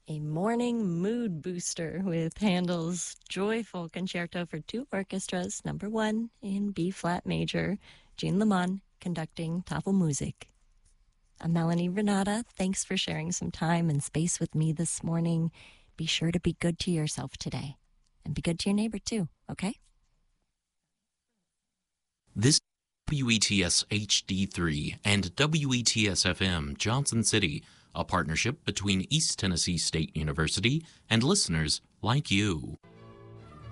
A morning mood booster with Handel's joyful concerto for two orchestras, number 1 in B-flat major, Jean Lemon conducting Tafelmusik. I'm Melanie Renata. Thanks for sharing some time and space with me this morning. Be sure to be good to yourself today and be good to your neighbor too, okay? This WETS HD3 and WETS FM Johnson City, a partnership between East Tennessee State University and listeners like you.